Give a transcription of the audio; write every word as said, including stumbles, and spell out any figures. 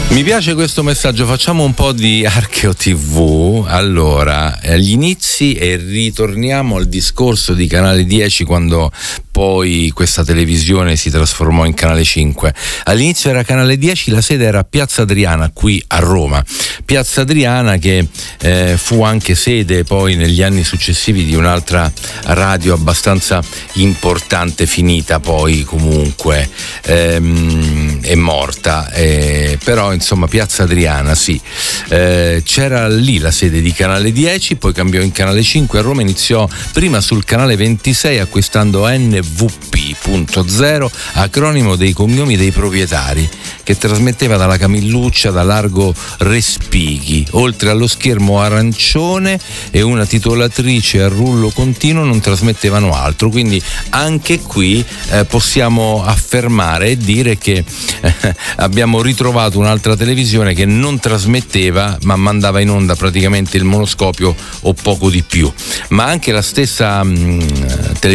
Mi piace questo messaggio, facciamo un po' di Archeo tivù. Allora, agli inizi, e ritorniamo al discorso di Canale dieci quando poi questa televisione si trasformò in Canale cinque. All'inizio era Canale dieci, la sede era a Piazza Adriana, qui a Roma. Piazza Adriana che eh, fu anche sede poi negli anni successivi di un'altra radio abbastanza importante, finita poi comunque, ehm, è morta, eh, però insomma Piazza Adriana sì, eh, c'era lì la sede di Canale dieci, poi cambiò in Canale cinque. A Roma iniziò prima sul Canale ventisei acquistando N V P punto zero, acronimo dei cognomi dei proprietari, che trasmetteva dalla Camilluccia da Largo Respighi. Oltre allo schermo arancione e una titolatrice a rullo continuo non trasmettevano altro, quindi anche qui eh, possiamo affermare e dire che eh, abbiamo ritrovato un'altra televisione che non trasmetteva ma mandava in onda praticamente il monoscopio o poco di più. Ma anche la stessa mh, televisione